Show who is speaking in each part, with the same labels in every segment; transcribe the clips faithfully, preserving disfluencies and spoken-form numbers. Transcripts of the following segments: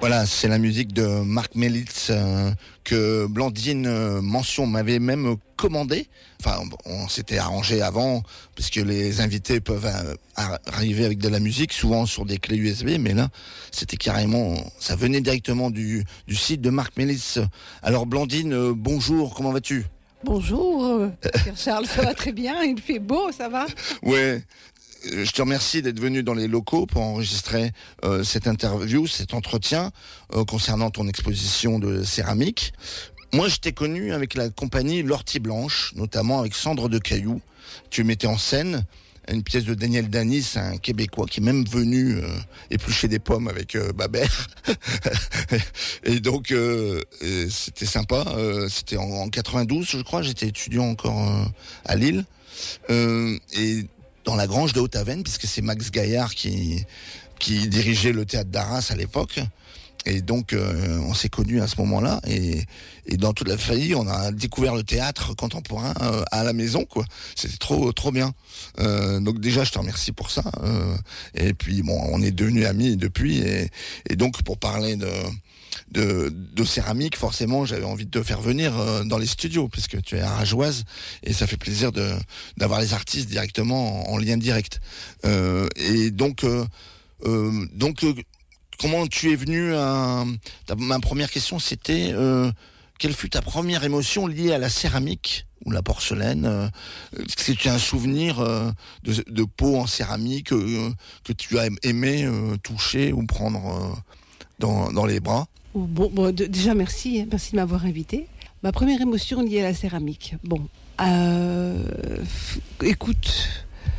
Speaker 1: Voilà, c'est la musique de Marc Melitz euh, que Blandine euh, Mention m'avait même commandé. Enfin, on s'était arrangé avant, puisque les invités peuvent euh, arriver avec de la musique, souvent sur des clés U S B, mais là, c'était carrément, ça venait directement du, du site de Marc Melitz. Alors Blandine, euh, bonjour, comment vas-tu ?
Speaker 2: Bonjour, euh, Pierre-Charles, ça va très bien, il fait beau, ça va ?
Speaker 1: Ouais. Je te remercie d'être venu dans les locaux pour enregistrer euh, cette interview, cet entretien euh, concernant ton exposition de céramique. Moi, je t'ai connu avec la compagnie L'Ortie Blanche, notamment avec Cendre de Cailloux. Tu mettais en scène une pièce de Daniel Danis, un Québécois qui est même venu euh, éplucher des pommes avec euh, Babert. Et donc, euh, et c'était sympa. Euh, c'était en, en quatre-vingt-douze, je crois. J'étais étudiant encore euh, à Lille. Euh, et dans la Grange de Haute-Avennes, puisque c'est Max Gaillard qui, qui dirigeait le théâtre d'Arras à l'époque. Et donc, euh, on s'est connus à ce moment-là. Et, et dans toute la famille, on a découvert le théâtre contemporain euh, à la maison, quoi. C'était trop, trop bien. Euh, donc déjà, je te remercie pour ça. Euh, et puis, bon, on est devenus amis depuis. Et, et donc, pour parler de... De, de céramique, forcément, j'avais envie de te faire venir euh, dans les studios, puisque tu es arageoise, et ça fait plaisir de d'avoir les artistes directement en, en lien direct. Euh, et donc, euh, euh, donc, euh, comment tu es venu à... Ta, ma première question, c'était euh, quelle fut ta première émotion liée à la céramique ou la porcelaine euh, Est-ce que tu as un souvenir euh, de, de peau en céramique euh, que tu as aimé euh, toucher ou prendre euh, dans, dans les bras?
Speaker 2: Bon, bon de, déjà merci, hein, merci de m'avoir invité. Ma première émotion liée à la céramique. Bon, euh, f- écoute,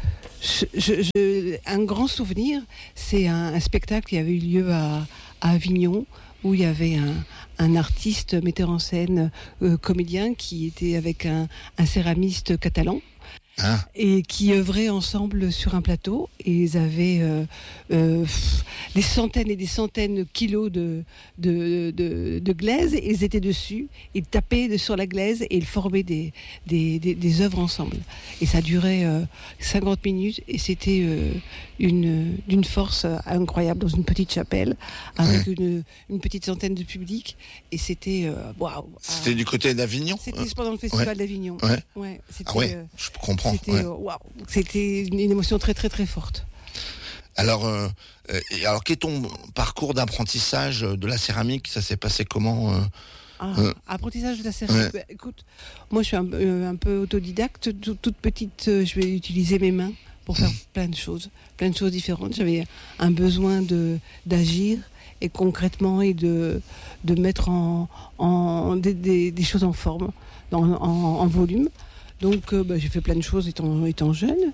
Speaker 2: je, je, je, un grand souvenir, c'est un, un spectacle qui avait eu lieu à, à Avignon, où il y avait un, un artiste, metteur en scène, euh, comédien, qui était avec un, un céramiste catalan.
Speaker 1: Hein?
Speaker 2: Et qui œuvraient ensemble sur un plateau, et ils avaient euh, euh, des centaines et des centaines de kilos de, de, de, de glaise, et ils étaient dessus, ils tapaient de, sur la glaise et ils formaient des, des, des, des œuvres ensemble. Et ça durait euh, cinquante minutes, et c'était euh, une, d'une force incroyable dans une petite chapelle, avec ouais. une, une petite centaine de publics, et c'était waouh. Wow,
Speaker 1: c'était euh, du côté d'Avignon.
Speaker 2: C'était pendant le festival
Speaker 1: ouais.
Speaker 2: d'Avignon.
Speaker 1: Ouais.
Speaker 2: Ouais, c'était,
Speaker 1: ah ouais,
Speaker 2: euh,
Speaker 1: je comprends.
Speaker 2: C'était,
Speaker 1: ouais.
Speaker 2: euh, wow, c'était une émotion très très très forte.
Speaker 1: Alors, euh, et alors quel est ton parcours d'apprentissage de la céramique? Ça s'est passé comment euh,
Speaker 2: ah, euh, Apprentissage de la céramique. Ouais. Bah, écoute, moi je suis un, euh, un peu autodidacte. Toute, toute petite, euh, je vais utiliser mes mains pour faire mmh. plein de choses, plein de choses différentes. J'avais un besoin de d'agir et concrètement et de de mettre en, en des, des, des choses en forme, en, en, en volume. Donc, euh, bah, j'ai fait plein de choses étant, étant jeune.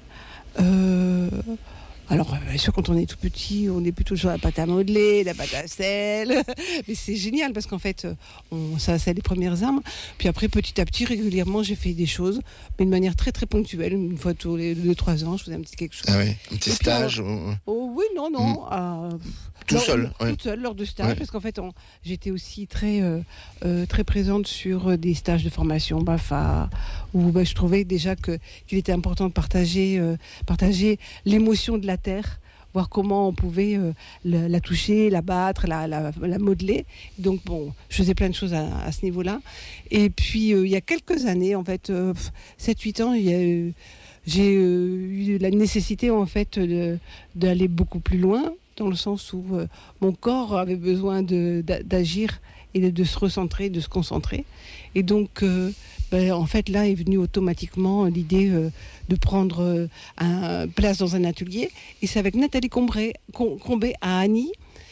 Speaker 2: Euh, alors, bien sûr, quand on est tout petit, on est plutôt sur la pâte à modeler, la pâte à sel. Mais c'est génial parce qu'en fait, on, ça, c'est les premières armes. Puis après, petit à petit, régulièrement, j'ai fait des choses, mais de manière très, très ponctuelle. Une fois tous les deux trois ans, je faisais un petit quelque chose.
Speaker 1: Ah oui, un petit
Speaker 2: Et
Speaker 1: stage
Speaker 2: puis,
Speaker 1: ou...
Speaker 2: Oh oui, non, non. Mmh. Euh,
Speaker 1: Tout
Speaker 2: lors,
Speaker 1: seul
Speaker 2: Toute
Speaker 1: ouais.
Speaker 2: seule, lors de stages,
Speaker 1: ouais.
Speaker 2: parce qu'en fait, on, j'étais aussi très, euh, euh, très présente sur des stages de formation B A F A, où bah, je trouvais déjà que, qu'il était important de partager, euh, partager l'émotion de la terre, voir comment on pouvait euh, la, la toucher, la battre, la, la, la modeler. Donc bon, je faisais plein de choses à, à ce niveau-là. Et puis, euh, il y a quelques années, en fait, euh, sept huit ans, il y a eu, j'ai euh, eu la nécessité, en fait, de, d'aller beaucoup plus loin, dans le sens où euh, mon corps avait besoin de, d'agir et de, de se recentrer, de se concentrer. Et donc, euh, ben, en fait, là est venue automatiquement l'idée euh, de prendre euh, un, place dans un atelier. Et c'est avec Nathalie Combray, Combé à Annie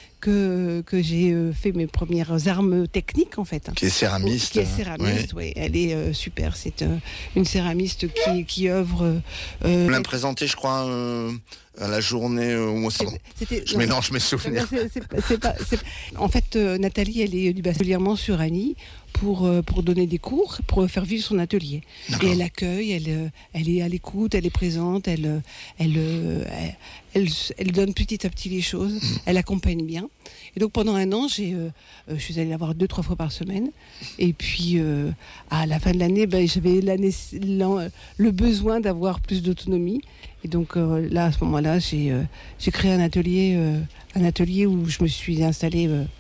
Speaker 2: que, que j'ai euh, fait mes premières armes techniques, en fait.
Speaker 1: Qui est céramiste.
Speaker 2: Qui est céramiste, oui. Ouais. Elle est euh, super. C'est euh, une céramiste qui, qui œuvre... Euh,
Speaker 1: On l'a présentée, je crois... Euh... à la journée où on
Speaker 2: C'était,
Speaker 1: je non, mélange mes souvenirs.
Speaker 2: C'est, c'est, c'est pas, c'est... En fait, euh, Nathalie, elle est régulièrement sur Annie pour, euh, pour donner des cours, pour faire vivre son atelier. D'accord. Et elle accueille, elle, elle est à l'écoute, elle est présente, elle, elle, elle, elle, elle donne petit à petit les choses, mmh. elle accompagne bien. Et donc pendant un an, j'ai, euh, je suis allée la voir deux, trois fois par semaine. Et puis euh, à la fin de l'année, ben, j'avais l'année, le besoin d'avoir plus d'autonomie. Et donc euh, là, à ce moment-là, j'ai, euh, j'ai créé un atelier, euh, un atelier où je me suis installée euh,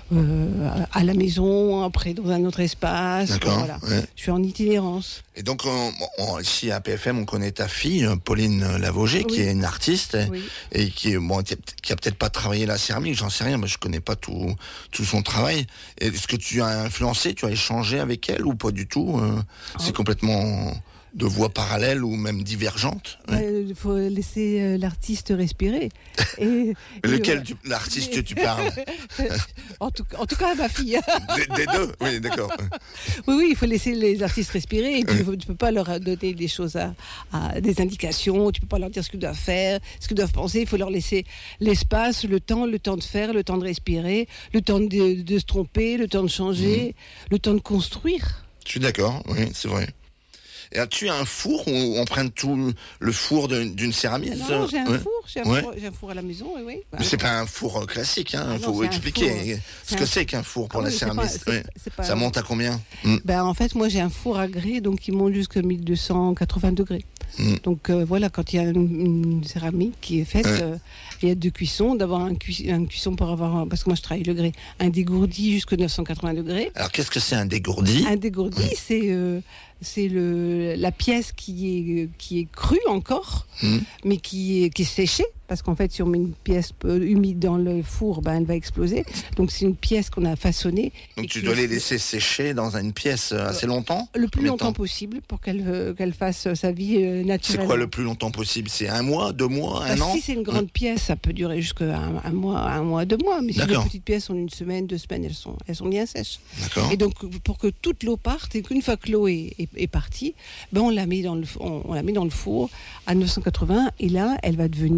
Speaker 2: euh, à la maison, après dans un autre espace.
Speaker 1: D'accord.
Speaker 2: Voilà.
Speaker 1: Ouais.
Speaker 2: Je suis en itinérance.
Speaker 1: Et donc, on, on, ici à P F M, on connaît ta fille, Pauline Lavauger, oui. qui est une artiste oui. et qui, bon, qui, a, qui a peut-être pas travaillé la céramique, j'en sais rien, mais je connais pas tout, tout son travail. Est-ce que tu as influencé, tu as échangé avec elle ou pas du tout euh, oh. C'est complètement de voies parallèles ou même divergentes.
Speaker 2: Il oui. euh, faut laisser euh, l'artiste respirer. Et,
Speaker 1: Lequel
Speaker 2: et,
Speaker 1: tu, l'artiste que tu parles
Speaker 2: en, tout, en tout cas, ma fille.
Speaker 1: Des, des deux, oui, d'accord.
Speaker 2: Oui, oui, il faut laisser les artistes respirer. Et puis, oui. tu ne peux pas leur donner des choses, à, à, des indications. Tu ne peux pas leur dire ce qu'ils doivent faire, ce qu'ils doivent penser. Il faut leur laisser l'espace, le temps, le temps de faire, le temps de respirer, le temps de, de se tromper, le temps de changer, mmh. le temps de construire.
Speaker 1: Je suis d'accord, oui, c'est vrai. Et as-tu un four où on prenne tout le four d'une, d'une céramique?
Speaker 2: Non, j'ai un ouais. four, j'ai un, ouais. four, j'ai un four à la maison, oui, oui.
Speaker 1: Mais c'est pas un four classique, hein. Il ah faut expliquer four, ce que un... c'est qu'un four pour ah, la céramiste. Pas, c'est, ouais. c'est pas... Ça monte à combien?
Speaker 2: Ben, en fait, moi j'ai un four à grès, donc qui monte jusqu'à mille deux cent quatre-vingts degrés. Mm. Donc euh, voilà, quand il y a une, une céramique qui est faite, ouais. euh, il y a deux cuissons. D'abord un, cu- un cuisson pour avoir, parce que moi je travaille le grès, un dégourdi jusqu'à neuf cent quatre-vingts degrés.
Speaker 1: Alors qu'est-ce que c'est un dégourdi?
Speaker 2: Un dégourdi, ouais. c'est euh, c'est le la pièce qui est qui est crue encore, mm. mais qui est qui est séchée. Parce qu'en fait, si on met une pièce humide dans le four, ben, elle va exploser. Donc, c'est une pièce qu'on a façonnée.
Speaker 1: Donc, tu dois les laisser sécher dans une pièce assez longtemps?
Speaker 2: Le plus longtemps possible pour qu'elle, euh, qu'elle fasse sa vie euh, naturelle.
Speaker 1: C'est quoi le plus longtemps possible? C'est un mois, deux mois, un
Speaker 2: bah,
Speaker 1: an?
Speaker 2: Si c'est une grande mmh. pièce, ça peut durer jusqu'à un, un mois, un mois, deux mois. Mais si les petites pièces sont une semaine, deux semaines, elles sont, elles sont bien sèches.
Speaker 1: D'accord.
Speaker 2: Et donc, pour que toute l'eau parte, et qu'une fois que l'eau est, est, est partie, ben, on la met dans le, on, on la met dans le four à neuf cent quatre-vingts. Et là, elle va devenir